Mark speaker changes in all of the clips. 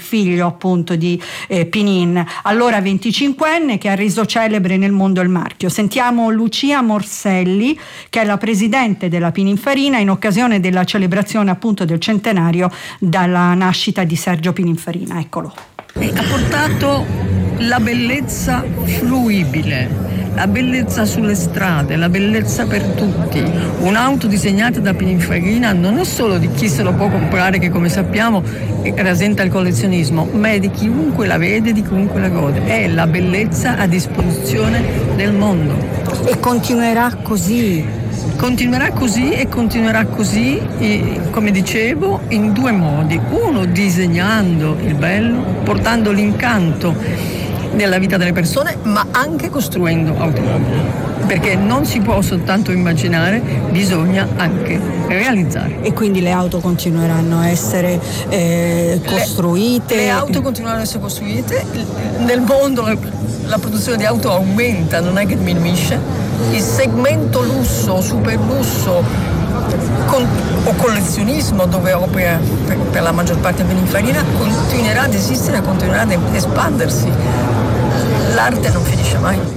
Speaker 1: figlio appunto di Pinin, allora 25enne, che ha reso celebre nel mondo il marchio. Sentiamo Lucia Morselli, che è la presidente della Pininfarina, in occasione della celebrazione appunto del centenario dalla nascita di Sergio Pininfarina. Eccolo.
Speaker 2: Ha portato la bellezza fruibile, la bellezza sulle strade, la bellezza per tutti. Un'auto disegnata da Pininfarina non è solo di chi se lo può comprare, che come sappiamo rasenta il collezionismo, ma è di chiunque la vede, di chiunque la gode. È la bellezza a disposizione del mondo.
Speaker 1: E continuerà così.
Speaker 2: Continuerà così e continuerà così, come dicevo, in due modi. Uno, disegnando il bello, portando l'incanto nella vita delle persone, ma anche costruendo automobili. Perché non si può soltanto immaginare, bisogna anche realizzare.
Speaker 1: E quindi le auto continueranno a essere costruite?
Speaker 2: Le auto continueranno a essere costruite. Nel mondo la produzione di auto aumenta, non è che diminuisce. Il segmento lusso, super lusso o collezionismo, dove opera per la maggior parte Pininfarina, continuerà ad esistere, continuerà ad espandersi. L'arte non finisce mai.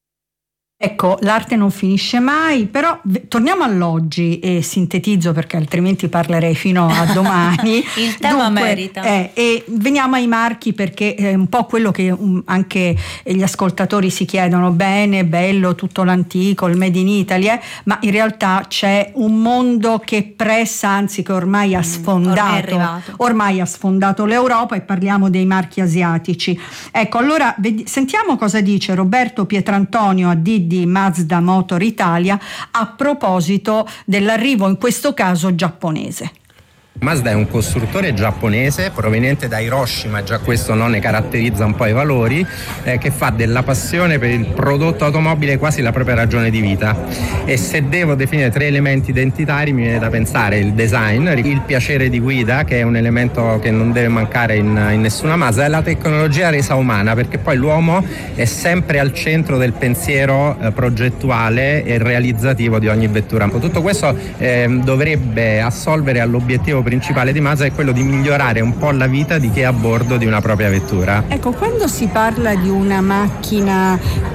Speaker 1: Ecco, l'arte non finisce mai, però torniamo all'oggi e sintetizzo perché altrimenti parlerei fino a domani.
Speaker 3: Il tema merita.
Speaker 1: E veniamo ai marchi, perché è un po' quello che anche gli ascoltatori si chiedono: bene, bello tutto l'antico, il Made in Italy, ma in realtà c'è un mondo che pressa, anzi che ormai ha sfondato, ormai ha sfondato l'Europa, e parliamo dei marchi asiatici. Ecco, allora sentiamo cosa dice Roberto Pietrantonio a Didi di Mazda Motor Italia a proposito dell'arrivo, in questo caso giapponese.
Speaker 4: Mazda è un costruttore giapponese proveniente da Hiroshima, già questo non ne caratterizza un po' i valori, che fa della passione per il prodotto automobile quasi la propria ragione di vita. E se devo definire tre elementi identitari, mi viene da pensare il design, il piacere di guida, che è un elemento che non deve mancare in nessuna Mazda, e la tecnologia resa umana, perché poi l'uomo è sempre al centro del pensiero progettuale e realizzativo di ogni vettura. Tutto questo dovrebbe assolvere all'obiettivo principale di Mazda, è quello di migliorare un po' la vita di chi è a bordo di una propria vettura.
Speaker 1: Ecco, quando si parla di una macchina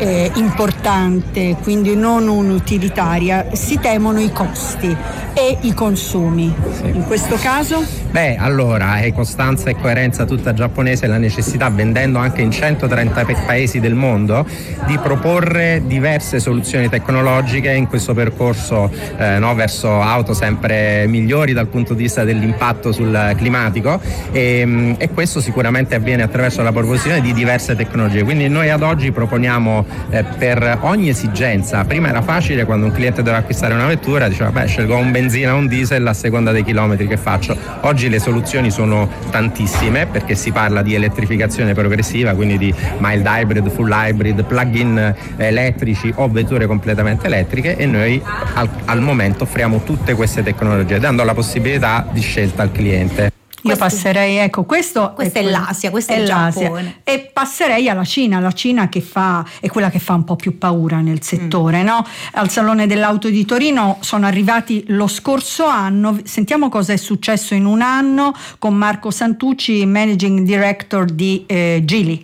Speaker 1: importante, quindi non un'utilitaria, si temono i costi e i consumi. Sì. In questo caso?
Speaker 4: Beh, allora è costanza e coerenza tutta giapponese la necessità, vendendo anche in 130 paesi del mondo, di proporre diverse soluzioni tecnologiche in questo percorso verso auto sempre migliori dal punto di vista dell'impatto sul climatico, e questo sicuramente avviene attraverso la proposizione di diverse tecnologie. Quindi noi ad oggi proponiamo per ogni esigenza. Prima era facile, quando un cliente doveva acquistare una vettura diceva scelgo un benzina o un diesel a seconda dei chilometri che faccio. Oggi le soluzioni sono tantissime, perché si parla di elettrificazione progressiva, quindi di mild hybrid, full hybrid, plug-in elettrici o vetture completamente elettriche, e noi al momento offriamo tutte queste tecnologie, dando la possibilità di scelta al cliente.
Speaker 1: Io passerei, ecco,
Speaker 3: questo è l'Asia, questo è il Giappone.
Speaker 1: E passerei alla Cina, che è quella che fa un po' più paura nel settore, no? Al Salone dell'Auto di Torino sono arrivati lo scorso anno. Sentiamo cosa è successo in un anno con Marco Santucci, Managing Director di Geely.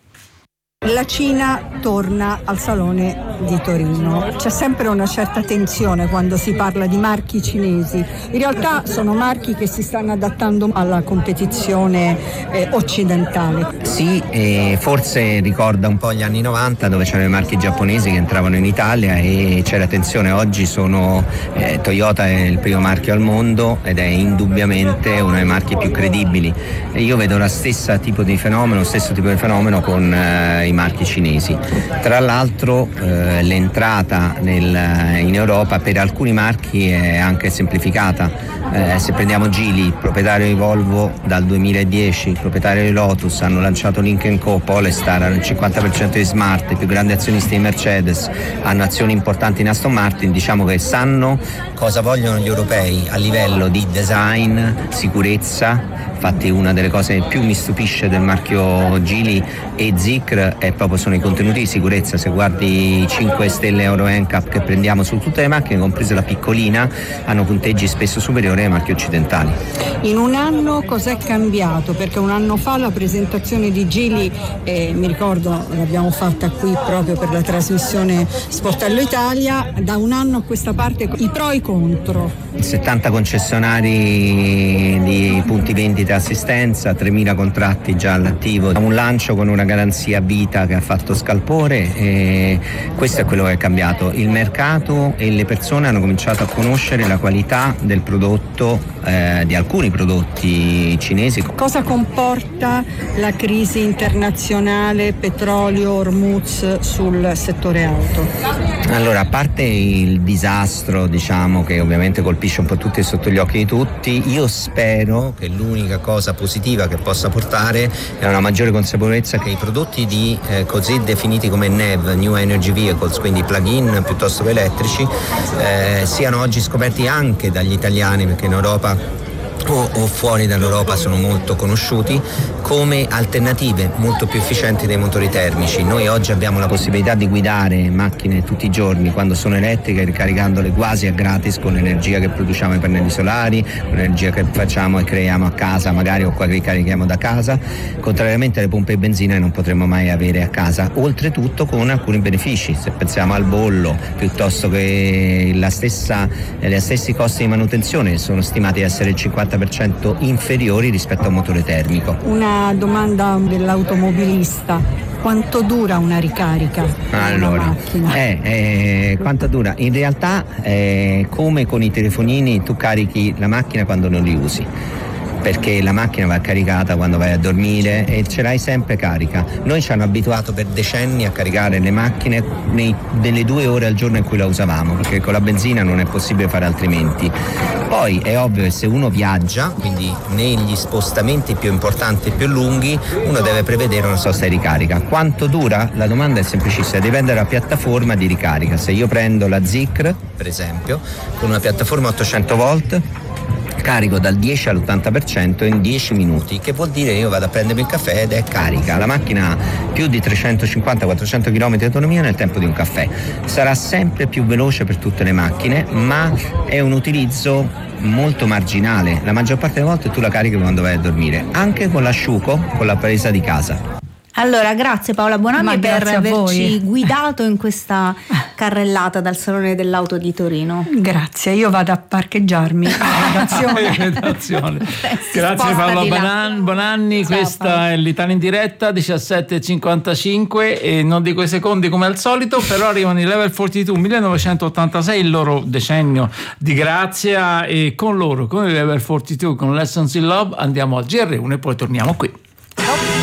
Speaker 1: La Cina torna al Salone di Torino. C'è sempre una certa tensione quando si parla di marchi cinesi. In realtà sono marchi che si stanno adattando alla competizione occidentale.
Speaker 5: Sì, forse ricorda un po' gli anni 90, dove c'erano i marchi giapponesi che entravano in Italia e c'era tensione. Oggi Toyota è il primo marchio al mondo ed è indubbiamente uno dei marchi più credibili. E io vedo lo stesso tipo di fenomeno con i marchi cinesi. Tra l'altro l'entrata in Europa per alcuni marchi è anche semplificata. Se prendiamo Geely, proprietario di Volvo dal 2010, proprietario di Lotus, hanno lanciato Lynk & Co, Polestar, hanno il 50% di Smart, i più grandi azionisti di Mercedes, hanno azioni importanti in Aston Martin. Diciamo che sanno cosa vogliono gli europei a livello di design, sicurezza. Infatti una delle cose che più mi stupisce del marchio Geely e Zeekr sono i contenuti di sicurezza. Se guardi i 5 stelle Euro NCAP che prendiamo su tutte le macchine, comprese la piccolina, hanno punteggi spesso superiori superiore ai marchi occidentali.
Speaker 1: In un anno cos'è cambiato? Perché un anno fa la presentazione di Geely, mi ricordo l'abbiamo fatta qui proprio per la trasmissione Sportello Italia, da un anno a questa parte i pro e i contro.
Speaker 5: 70 concessionari di punti vendita e assistenza, 3.000 contratti già all'attivo, un lancio con una garanzia vita che ha fatto scalpore, e questo è quello che è cambiato. Il mercato e le persone hanno cominciato a conoscere la qualità del prodotto, di alcuni prodotti cinesi.
Speaker 1: Cosa comporta la crisi internazionale petrolio Hormuz sul settore auto?
Speaker 5: Allora, a parte il disastro, diciamo, che ovviamente colpisce un po' tutti e sotto gli occhi di tutti, io spero che l'unica cosa positiva che possa portare è una maggiore consapevolezza che i prodotti così definiti come NEV, New Energy Vehicles, quindi plug-in piuttosto che elettrici, siano oggi scoperti anche dagli italiani, perché in Europa o fuori dall'Europa sono molto conosciuti come alternative molto più efficienti dei motori termici. Noi oggi abbiamo la possibilità di guidare macchine tutti i giorni quando sono elettriche, ricaricandole quasi a gratis con l'energia che produciamo ai pannelli solari, con l'energia che facciamo e creiamo a casa magari, o qua che ricarichiamo da casa, contrariamente alle pompe di benzina che non potremo mai avere a casa, oltretutto con alcuni benefici. Se pensiamo al bollo, piuttosto che gli stessi costi di manutenzione sono stimati essere il 50% inferiori rispetto a un motore termico.
Speaker 1: Una domanda dell'automobilista: quanto dura una ricarica di una macchina?
Speaker 5: Quanto dura? In realtà come con i telefonini, tu carichi la macchina quando non li usi, perché la macchina va caricata quando vai a dormire e ce l'hai sempre carica. Noi ci hanno abituato per decenni a caricare le macchine nelle 2 ore al giorno in cui la usavamo, perché con la benzina non è possibile fare altrimenti. Poi è ovvio che se uno viaggia, quindi negli spostamenti più importanti e più lunghi, uno deve prevedere una sosta di ricarica. Quanto dura? La domanda è semplicissima, dipende dalla piattaforma di ricarica. Se io prendo la Zikr, per esempio, con una piattaforma 800 volt, carico dal 10 all'80% in 10 minuti, che vuol dire io vado a prendermi il caffè ed è carica. La macchina ha più di 350-400 km di autonomia nel tempo di un caffè. Sarà sempre più veloce per tutte le macchine, ma è un utilizzo molto marginale. La maggior parte delle volte tu la carichi quando vai a dormire, anche con l'asciugo, con la presa di casa.
Speaker 3: Allora, grazie Paola Bonanni per averci guidato in questa carrellata dal Salone dell'Auto di Torino.
Speaker 1: Grazie, io vado a parcheggiarmi alla redazione.
Speaker 6: Grazie Paola Bonanni, questa è l'Italia in diretta, 17:55, e non dico i secondi come al solito, però arrivano i Level 42 1986, il loro decennio di grazia, e con loro, con i Level 42, con Lessons in Love, andiamo al GR1 e poi torniamo qui.